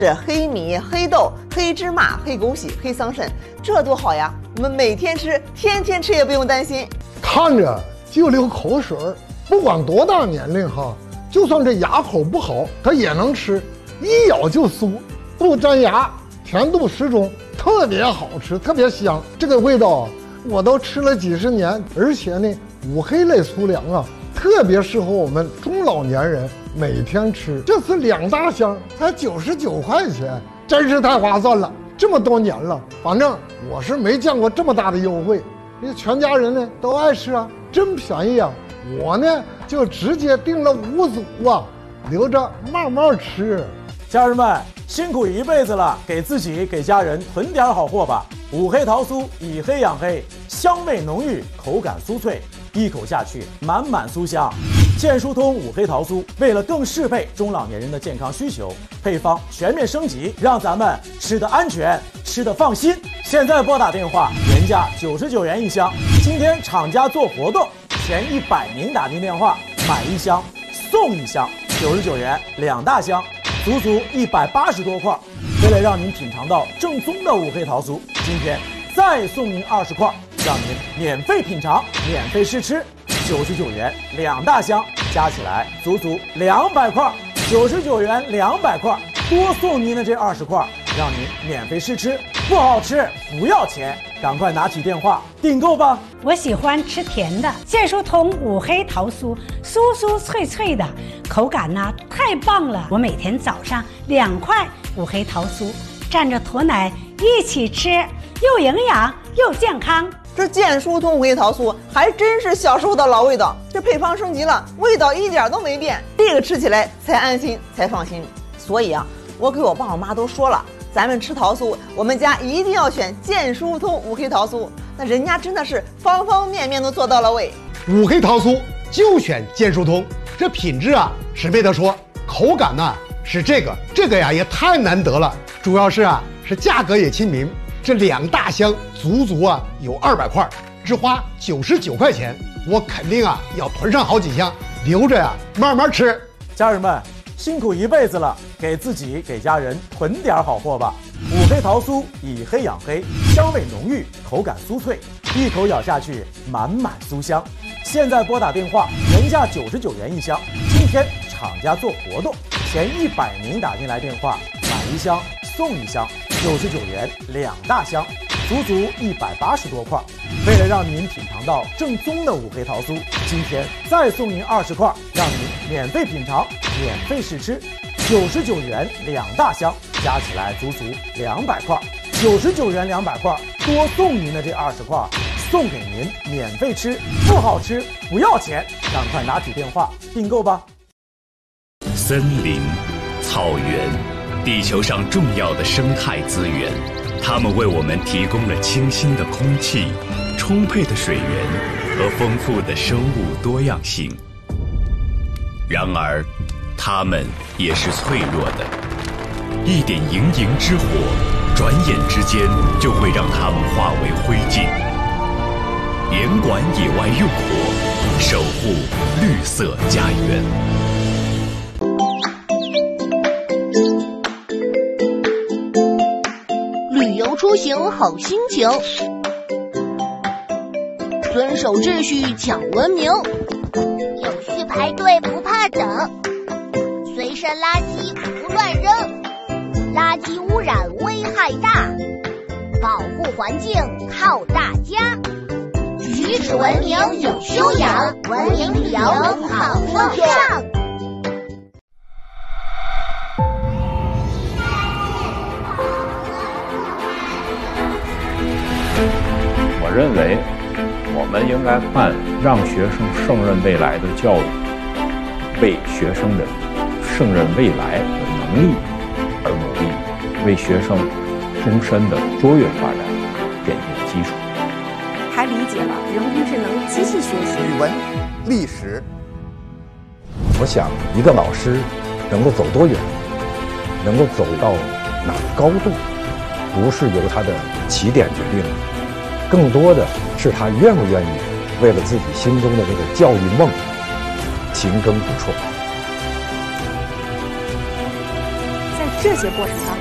这黑米、黑豆、黑芝麻、黑枸杞、黑桑葚，这多好呀！我们每天吃，天天吃也不用担心。 看着就流口水，不管多大年龄哈，就算这牙口不好，它也能吃，一咬就酥，不粘牙，甜度适中，特别好吃，特别香。这个味道我都吃了几十年，而且呢，五黑类粗粮啊，特别适合我们中老年人每天吃。这次2大箱才99块钱，真是太划算了。这么多年了，反正我是没见过这么大的优惠。这全家人呢都爱吃啊，真便宜啊！我呢就直接订了5组啊，留着慢慢吃。 家人们辛苦一辈子了，给自己给家人囤点好货吧。五黑桃酥以黑养黑，香味浓郁，口感酥脆，一口下去满满酥香。健疏通五黑桃酥为了更适配中老年人的健康需求，配方全面升级，让咱们吃得安全，吃得放心。现在拨打电话，原价99元一箱，今天厂家做活动，前100名打进电话买1箱送1箱，99元2大箱，足足180多块。为了让您品尝到正宗的五黑桃酥，今天再送您20块，让您免费品尝，免费试吃，99元2大箱，加起来足足200块，99元200块，多送您的这20块，让您免费试吃，不好吃不要钱，赶快拿起电话订购吧。 我喜欢吃甜的，健疏通五黑桃酥，酥酥脆脆的，口感呢太棒了。我每天早上2块五黑桃酥，蘸着驮奶一起吃，又营养又健康。 这健疏通五黑桃酥还真是小时候的老味道，这配方升级了，味道一点都没变，这个吃起来才安心才放心。所以啊，我给我爸我妈都说了，咱们吃桃酥，我们家一定要选健疏通五黑桃酥。那人家真的是方方面面都做到了位。 五黑桃酥就选健疏通，这品质啊是没得说，口感呢是这个呀也太难得了，主要是是价格也亲民，这2大箱足足有200块，只花99块钱，我肯定要囤上好几箱，留着慢慢吃。 家人们辛苦一辈子了，给自己给家人囤点好货吧。五黑桃酥以黑养黑，香味浓郁，口感酥脆，一口咬下去满满酥香。现在拨打电话，原价99元一箱，今天厂家做活动，前100名打进来电话买1箱送1箱，99元2大箱，足足180多块。为了让您品尝到正宗的五黑桃酥，今天再送您20块，让您免费品尝，免费试吃，99元2大箱，加起来足足200块，99元200块，多送您的这20块，送给您免费吃，不好吃不要钱，赶快拿起电话订购吧。 森林、草原，地球上重要的生态资源，它们为我们提供了清新的空气、充沛的水源和丰富的生物多样性。然而，它们也是脆弱的，一点营营之火，转眼之间就会让它们化为灰烬。严管野外用火，守护绿色家园。 旅游出行好心情，遵守秩序讲文明， 有序排队不怕等，随身垃圾不乱扔，垃圾污染危害大，保护环境靠大家。举止文明有修养，文明旅游好风尚。 我认为我们应该看让学生胜任未来的教育，为学生的胜任未来的能力而努力，为学生终身的卓越发展奠定基础。 他理解了人工智能机器学习、 语文、历史。 我想一个老师能够走多远，能够走到哪个高度，不是由他的起点决定的，更多的是他愿不愿意为了自己心中的这个教育梦勤耕不辍。 在这些过程当中。